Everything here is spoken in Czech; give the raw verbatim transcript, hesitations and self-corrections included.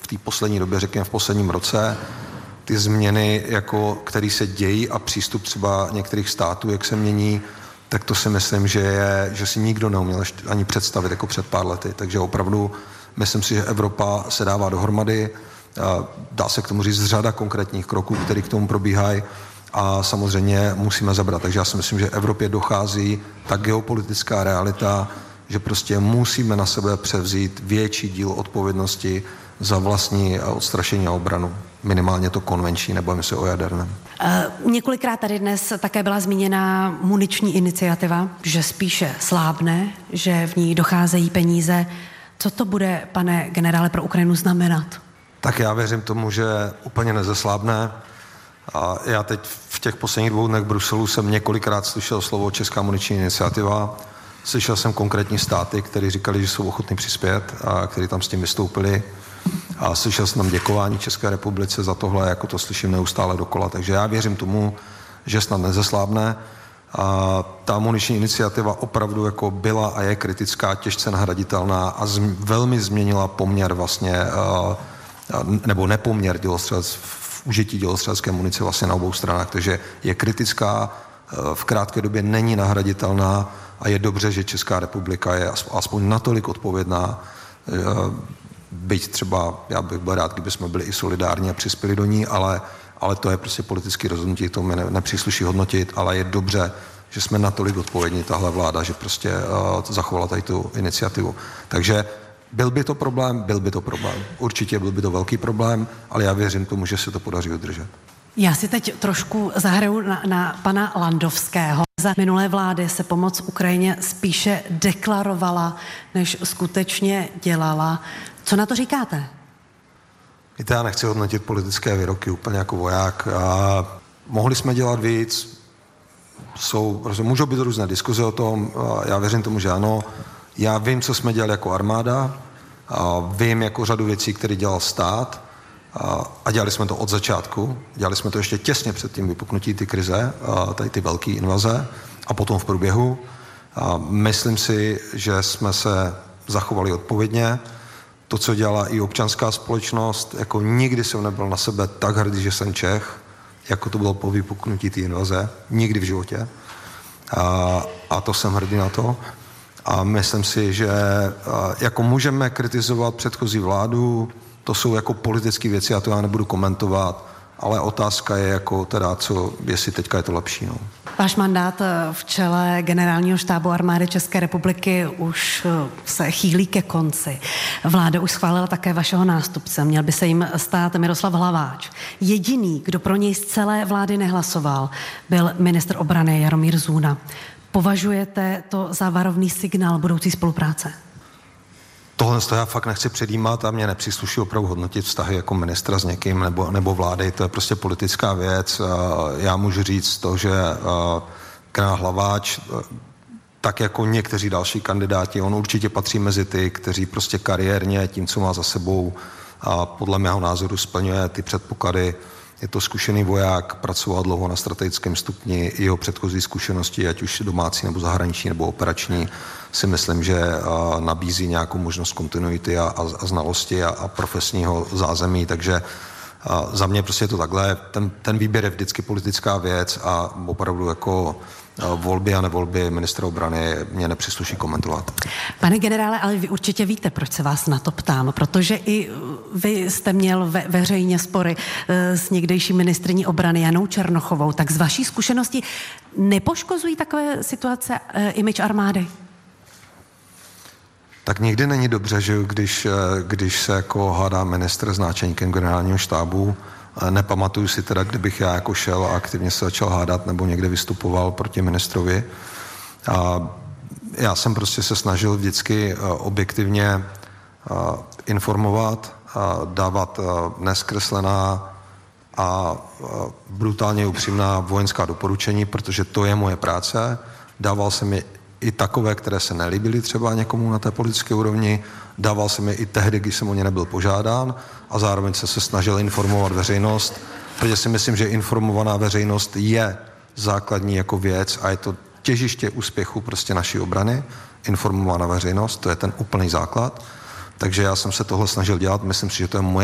v té poslední době, řekněme v posledním roce, ty změny, jako, které se dějí a přístup třeba některých států, jak se mění, tak to si myslím, že, je, že si nikdo neuměl ani představit jako před pár lety. Takže opravdu myslím si, že Evropa se dává dohromady, dá se k tomu říct řada konkrétních kroků, které k tomu probíhají a samozřejmě musíme zabrat. Takže já si myslím, že Evropě dochází ta geopolitická realita, že prostě musíme na sebe převzít větší díl odpovědnosti za vlastní odstrašení a obranu. Minimálně to konvenční, nebojím se o jaderném. Uh, několikrát tady dnes také byla zmíněna muniční iniciativa, že spíše slábne, že v ní docházejí peníze. Co to bude, pane generále, pro Ukrajinu znamenat? Tak já věřím tomu, že úplně nezeslábne. A já teď v těch posledních dvou dnech v Bruselu jsem několikrát slyšel slovo Česká muniční iniciativa. Slyšel jsem konkrétní státy, které říkali, že jsou ochotní přispět a kteří tam s tím vystoupili. A slyšel jsem tam děkování České republice za tohle, jako to slyším neustále dokola. Takže já věřím tomu, že snad nezeslábne. A ta muniční iniciativa opravdu jako byla a je kritická, těžce nahraditelná a z, velmi změnila poměr vlastně, nebo nepoměr dělostřelec v užití dělostřelecké munice vlastně na obou stranách. Takže je kritická, v krátké době není nahraditelná a je dobře, že Česká republika je aspoň natolik odpovědná, byť třeba, já bych byl rád, kdyby jsme byli i solidární a přispěli do ní, ale, ale to je prostě politické rozhodnutí, to mi ne, nepřísluší hodnotit, ale je dobře, že jsme natolik odpovědní, tahle vláda, že prostě uh, zachovala tady tu iniciativu. Takže byl by to problém, byl by to problém. Určitě byl by to velký problém, ale já věřím tomu, že se to podaří udržet. Já si teď trošku zahraju na, na pana Landovského. Za minulé vlády se pomoc Ukrajině spíše deklarovala, než skutečně dělala. Co na to říkáte? Víte, já nechci hodnotit politické výroky úplně jako voják. A mohli jsme dělat víc, jsou, můžou být různé diskuze o tom, já věřím tomu, že ano. Já vím, co jsme dělali jako armáda, a vím jako řadu věcí, které dělal stát a, a dělali jsme to od začátku. Dělali jsme to ještě těsně před tím vypuknutí ty krize, a tady ty velké invaze a potom v průběhu. A myslím si, že jsme se zachovali odpovědně. To, co dělala i občanská společnost, jako nikdy jsem nebyl na sebe tak hrdý, že jsem Čech, jako to bylo po vypuknutí té invaze. Nikdy v životě. A, a to jsem hrdý na to. A myslím si, že jako můžeme kritizovat předchozí vládu, to jsou jako politické věci, já to já nebudu komentovat, ale otázka je jako teda, co, jestli teďka je to lepší. No. Váš mandát v čele generálního štábu armády České republiky už se chýlí ke konci. Vláda už schválila také vašeho nástupce. Měl by se jim stát Miroslav Hlaváč. Jediný, kdo pro něj z celé vlády nehlasoval, byl ministr obrany Jaromír Zůna. Považujete to za varovný signál budoucí spolupráce? Tohle já fakt nechci předjímat a mě nepřísluší opravdu hodnotit vztahy jako ministra s někým nebo, nebo vlády. To je prostě politická věc. Já můžu říct to, že generál Hlaváč, tak jako někteří další kandidáti, on určitě patří mezi ty, kteří prostě kariérně tím, co má za sebou a podle mého názoru splňuje ty předpoklady. Je to zkušený voják, pracoval dlouho na strategickém stupni, jeho předchozí zkušenosti, ať už domácí nebo zahraniční nebo operační, si myslím, že a, nabízí nějakou možnost kontinuity a, a, a znalosti a, a profesního zázemí, takže a, za mě prostě je to takhle. Ten, ten výběr je vždycky politická věc a opravdu jako volby a nevolby ministra obrany mě nepřísluší komentovat. Pane generále, ale vy určitě víte, proč se vás na to ptám, protože i vy jste měl ve, veřejně spory s někdejší ministryní obrany Janou Černochovou. Tak z vaší zkušenosti nepoškozují takové situace image armády? Tak nikdy není dobře, že když, když se jako hádá ministr s náčelníkem generálního štábu. Nepamatuju si teda, kdybych já jako šel a aktivně se začal hádat nebo někde vystupoval proti ministrovi. A já jsem prostě se snažil vždycky objektivně informovat, dávat neskreslená a brutálně upřímná vojenská doporučení, protože to je moje práce. Dával jsem je i takové, které se nelíbily třeba někomu na té politické úrovni. Dával jsem je i tehdy, když jsem o ně nebyl požádán a zároveň se se snažil informovat veřejnost, protože si myslím, že informovaná veřejnost je základní jako věc a je to těžiště úspěchu prostě naší obrany. Informovaná veřejnost, to je ten úplný základ. Takže já jsem se tohle snažil dělat, myslím si, že to je moje